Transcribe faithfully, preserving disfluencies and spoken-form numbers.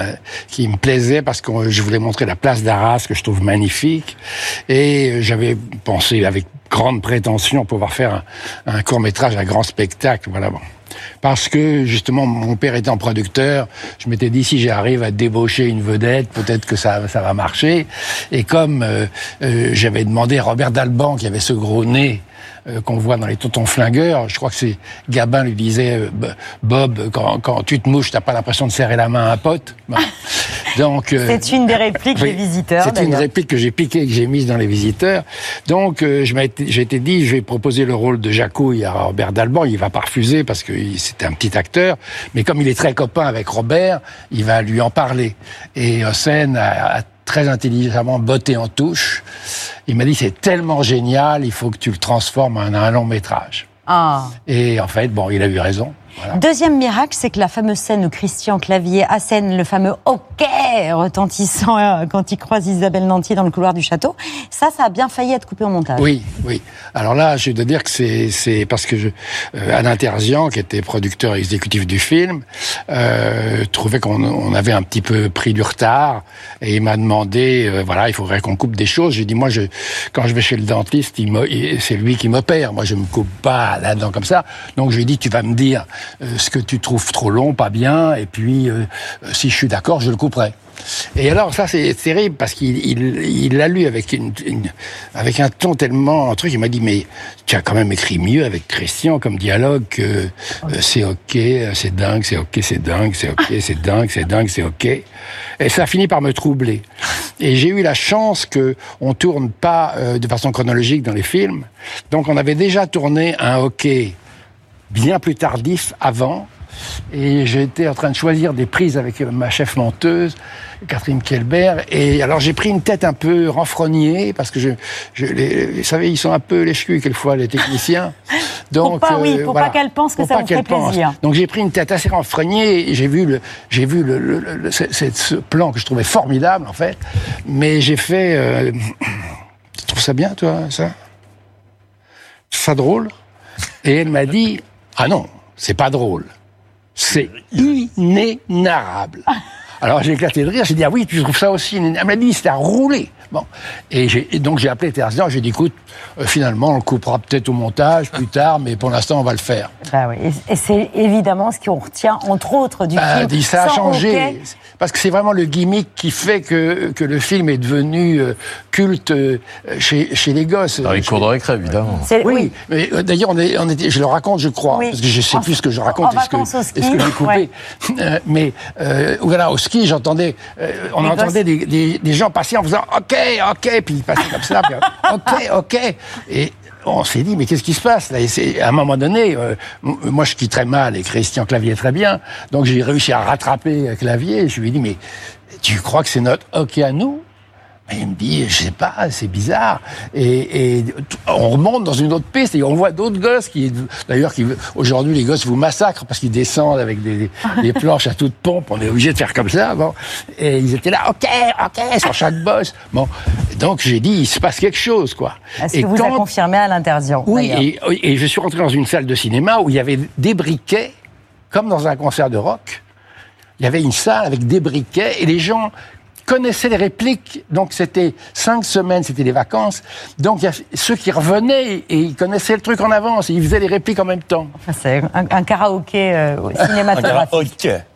qui me plaisait parce que je voulais montrer la place d'Arras que je trouve magnifique. Et j'avais pensé avec grande prétention pouvoir faire un, un court-métrage, un grand spectacle. Voilà, bon. Parce que, justement, mon père étant producteur, je m'étais dit, si j'arrive à débaucher une vedette, peut-être que ça, ça va marcher. Et comme euh, euh, j'avais demandé à Robert Dalban, qui avait ce gros nez euh, qu'on voit dans les Tontons Flingueurs, je crois que c'est Gabin lui disait, euh, Bob, quand, quand tu te mouches, t'as pas l'impression de serrer la main à un pote. Bon. Donc, euh, c'est une des répliques oui, des Visiteurs. C'est d'ailleurs. une réplique que j'ai piquée, que j'ai mise dans les Visiteurs. Donc, euh, je m'étais, j'ai été dit, je vais proposer le rôle de Jacouille à Robert Dalban. Il va pas refuser parce que c'était un petit acteur. Mais comme il est très copain avec Robert, il va lui en parler. Et Hossein a, a très intelligemment botté en touche. Il m'a dit, c'est tellement génial, il faut que tu le transformes en un long métrage. Ah. Et en fait, bon, il a eu raison. Voilà. Deuxième miracle, c'est que la fameuse scène où Christian Clavier assène le fameux « OK » retentissant quand il croise Isabelle Nanty dans le couloir du château, ça, ça a bien failli être coupé au montage. Oui, oui. Alors là, je dois dire que c'est, c'est parce que je, euh, Alain Terzian, qui était producteur exécutif du film, euh, trouvait qu'on on avait un petit peu pris du retard et il m'a demandé, euh, voilà, il faudrait qu'on coupe des choses. J'ai dit, moi, je, quand je vais chez le dentiste, il il, c'est lui qui m'opère. Moi, je me coupe pas là-dedans comme ça. Donc, je lui ai dit, tu vas me dire Euh, ce que tu trouves trop long, pas bien, et puis euh, si je suis d'accord, je le couperai. Et alors ça c'est terrible parce qu'il il, il l'a lu avec une, une avec un ton tellement un truc. Il m'a dit mais tu as quand même écrit mieux avec Christian comme dialogue que euh, c'est ok, c'est dingue, c'est ok, c'est dingue, c'est ok, c'est dingue, c'est dingue, c'est ok. Et ça a fini par me troubler. Et j'ai eu la chance que on tourne pas euh, de façon chronologique dans les films. Donc on avait déjà tourné un ok bien plus tardif avant, et j'étais en train de choisir des prises avec ma chef monteuse, Catherine Kielbert, et alors j'ai pris une tête un peu renfrognée, parce que je, je les, vous savez, ils sont un peu lèche-culs quelquefois, les techniciens. Donc, pour pas, oui, pour euh, voilà, pas qu'elle pense que pour ça pas vous ferait plaisir. Pense. Donc j'ai pris une tête assez renfrognée, et j'ai vu le, j'ai vu le, le, le ce, ce plan que je trouvais formidable, en fait, mais j'ai fait, euh, tu trouves ça bien, toi, ça? Tu trouves ça drôle? Et elle m'a dit, ah non, c'est pas drôle. C'est inénarrable. Alors j'ai éclaté de rire, j'ai dit, ah oui, tu trouves ça aussi inénarable? Elle m'a dit, c'était à rouler. Bon. Et, j'ai, et donc j'ai appelé Terzian, j'ai dit, écoute, euh, finalement, on le coupera peut-être au montage plus tard, mais pour l'instant, on va le faire. Bah oui. Et, et c'est évidemment ce qu'on retient, entre autres, du bah, film. Ça a changé. Okay. Parce que c'est vraiment le gimmick qui fait que, que le film est devenu euh, culte euh, chez, chez les gosses. Dans les cours de récré, évidemment. Oui, oui, mais euh, d'ailleurs, on est, on était, je le raconte, je crois, oui. parce que je sais en, plus ce que je raconte. En est-ce que, au ski, est-ce que j'ai coupé ouais. euh, Mais euh, voilà, au ski, j'entendais, euh, on les entendait des, des, des gens passer en faisant « OK, OK », puis ils passaient comme ça, puis « OK, OK ». Et on s'est dit, mais qu'est-ce qui se passe là? Et c'est, à un moment donné, euh, moi je quitte très mal et Christian Clavier très bien, donc j'ai réussi à rattraper Clavier, et je lui ai dit, mais tu crois que c'est notre hockey à nous? Et il me dit, je sais pas, c'est bizarre. Et, et on remonte dans une autre piste et on voit d'autres gosses qui, d'ailleurs, qui, aujourd'hui, les gosses vous massacrent parce qu'ils descendent avec des, des planches à toute pompe. On est obligé de faire comme ça, bon. Et ils étaient là, OK, OK, sur chaque boss. Bon. Donc, j'ai dit, il se passe quelque chose, quoi. Est-ce et que vous quand... a confirmé à l'Interzian? Oui, et, et je suis rentré dans une salle de cinéma où il y avait des briquets, comme dans un concert de rock. Il y avait une salle avec des briquets et les gens connaissaient les répliques, donc c'était cinq semaines, c'était les vacances, donc il y a ceux qui revenaient et ils connaissaient le truc en avance, et ils faisaient les répliques en même temps. Enfin, c'est un, un karaoké euh, cinématographique. Un karaoké.